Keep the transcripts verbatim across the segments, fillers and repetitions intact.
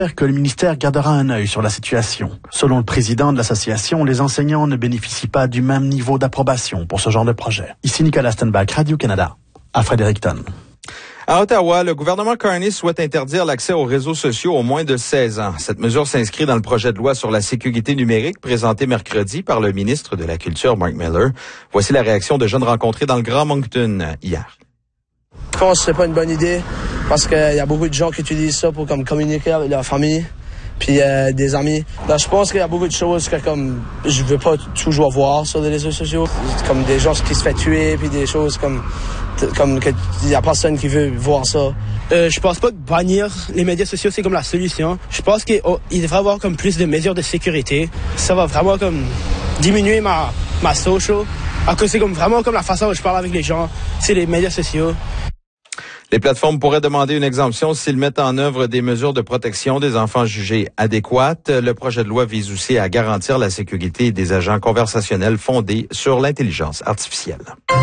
que le ministère gardera un œil sur la situation. Selon le président de l'association, les enseignants ne bénéficient pas du même niveau d'approbation pour ce genre de projet. Ici Nicolas Stenbach, Radio-Canada, à Fredericton. À Ottawa, le gouvernement Carney souhaite interdire l'accès aux réseaux sociaux aux moins de seize ans. Cette mesure s'inscrit dans le projet de loi sur la sécurité numérique présenté mercredi par le ministre de la Culture, Mark Miller. Voici la réaction de jeunes rencontrés dans le Grand Moncton hier. Je pense que c'est pas une bonne idée parce qu'il y a beaucoup de gens qui utilisent ça pour comme communiquer avec leur famille puis euh, des amis. Là, je pense qu'il y a beaucoup de choses que comme je veux pas toujours voir sur les réseaux sociaux, comme des gens qui se font tuer puis des choses comme comme que y a personne qui veut voir ça. Euh, je pense pas que bannir les médias sociaux c'est comme la solution. Je pense qu'il oh, il devrait y avoir comme plus de mesures de sécurité. Ça va vraiment comme diminuer ma ma social. À cause c'est comme vraiment comme la façon dont je parle avec les gens, c'est les médias sociaux. Les plateformes pourraient demander une exemption s'ils mettent en œuvre des mesures de protection des enfants jugées adéquates. Le projet de loi vise aussi à garantir la sécurité des agents conversationnels fondés sur l'intelligence artificielle.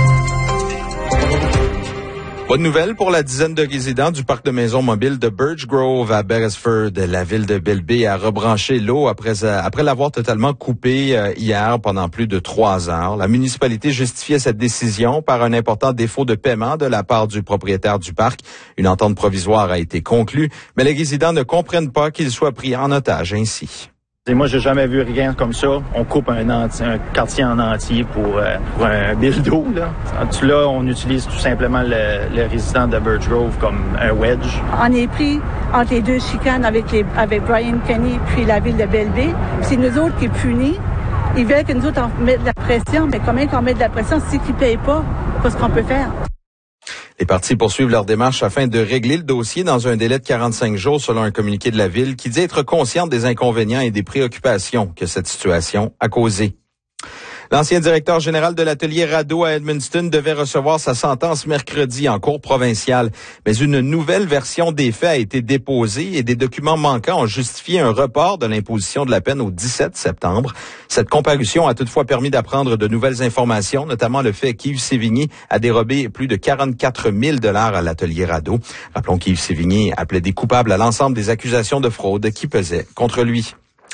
Bonne nouvelle pour la dizaine de résidents du parc de maisons mobiles de Birch Grove à Beresford. La ville de Belle Bay a rebranché l'eau après, après l'avoir totalement coupée hier pendant plus de trois heures. La municipalité justifiait cette décision par un important défaut de paiement de la part du propriétaire du parc. Une entente provisoire a été conclue, mais les résidents ne comprennent pas qu'ils soient pris en otage ainsi. Et moi, j'ai jamais vu rien comme ça. On coupe un, enti- un quartier en entier pour, euh, pour un bill d'eau. Là. là, on utilise tout simplement le, le résident de Birch Grove comme un wedge. On est pris entre les deux chicanes avec, les, avec Brian Kenny puis la ville de Belle Bay. C'est nous autres qui punissent. Ils veulent que nous autres en mettent de la pression. Mais combien qu'on met de la pression si qu'ils ne payent pas? Qu'est-ce qu'on peut faire? Les partis poursuivent leur démarche afin de régler le dossier dans un délai de quarante-cinq jours selon un communiqué de la ville qui dit être consciente des inconvénients et des préoccupations que cette situation a causées. L'ancien directeur général de l'atelier Rado à Edmundston devait recevoir sa sentence mercredi en cour provinciale. Mais une nouvelle version des faits a été déposée et des documents manquants ont justifié un report de l'imposition de la peine au dix-sept septembre. Cette comparution a toutefois permis d'apprendre de nouvelles informations, notamment le fait qu'Yves Sévigny a dérobé plus de quarante-quatre mille dollars à l'atelier Rado. Rappelons qu'Yves Sévigny a plaidé coupable à l'ensemble des accusations de fraude qui pesaient contre lui.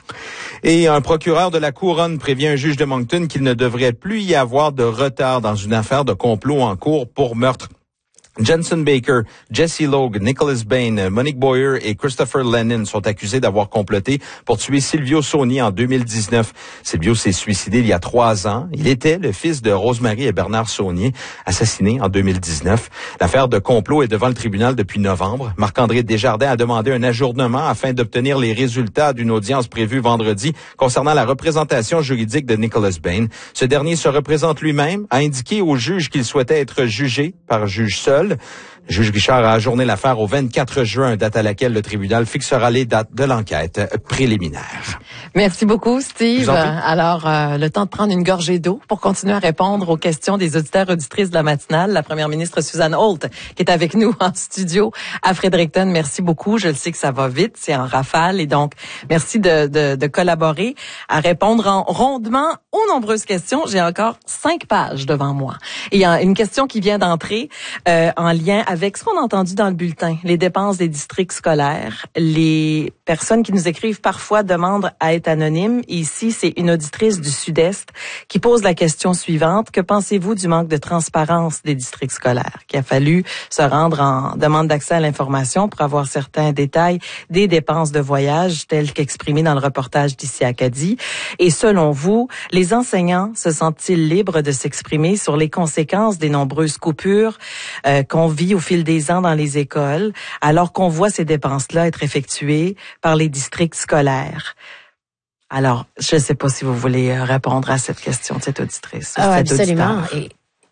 Et un procureur de la Couronne prévient un juge de Moncton qu'il ne devrait plus y avoir de retard dans une affaire de complot en cours pour meurtre. Jensen Baker, Jesse Logue, Nicholas Bain, Monique Boyer et Christopher Lennon sont accusés d'avoir comploté pour tuer Silvio Soni en deux mille dix-neuf. Silvio s'est suicidé il y a trois ans. Il était le fils de Rosemary et Bernard Saunier, assassinés en deux mille dix-neuf. L'affaire de complot est devant le tribunal depuis novembre. Marc-André Desjardins a demandé un ajournement afin d'obtenir les résultats d'une audience prévue vendredi concernant la représentation juridique de Nicholas Bain. Ce dernier se représente lui-même, a indiqué au juge qu'il souhaitait être jugé par juge seul. Le juge Richard a ajourné l'affaire au vingt-quatre juin, date à laquelle le tribunal fixera les dates de l'enquête préliminaire. Merci beaucoup, Steve. Alors, euh, le temps de prendre une gorgée d'eau pour continuer à répondre aux questions des auditeurs auditrices de la matinale. La première ministre Suzanne Holt, qui est avec nous en studio à Fredericton. Merci beaucoup. Je le sais que ça va vite, c'est en rafale. Et donc, merci de, de, de collaborer à répondre en rondement aux nombreuses questions. J'ai encore cinq pages devant moi. Et il y a une question qui vient d'entrer euh, en lien avec ce qu'on a entendu dans le bulletin, les dépenses des districts scolaires. Les personnes qui nous écrivent parfois demandent à être anonymes. Et ici, c'est une auditrice du Sud-Est qui pose la question suivante. Que pensez-vous du manque de transparence des districts scolaires? Qu'il a fallu se rendre en demande d'accès à l'information pour avoir certains détails des dépenses de voyage tels qu'exprimés dans le reportage d'ici Acadie. Et selon vous, les enseignants se sentent-ils libres de s'exprimer sur les conséquences des nombreuses coupures euh, qu'on vit au fil des ans dans les écoles, alors qu'on voit ces dépenses-là être effectuées par les districts scolaires? Alors, je ne sais pas si vous voulez répondre à cette question de cette auditrice. Oh, absolument. Et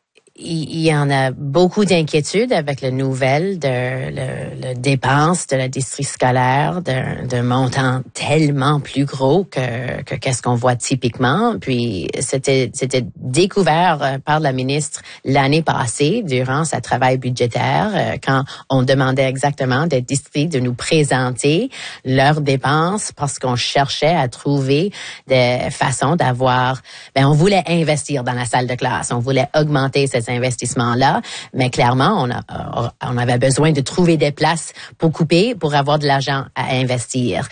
il y en a beaucoup d'inquiétudes avec la nouvelle de le, le dépense de la district scolaire d'un, d'un montant tellement plus gros que, que qu'est-ce qu'on voit typiquement. Puis c'était c'était découvert par la ministre l'année passée durant sa travail budgétaire quand on demandait exactement des districts de nous présenter leurs dépenses parce qu'on cherchait à trouver des façons d'avoir. Ben on voulait investir dans la salle de classe, on voulait augmenter ces investissements-là. Mais clairement, on, a, on avait besoin de trouver des places pour couper, pour avoir de l'argent à investir.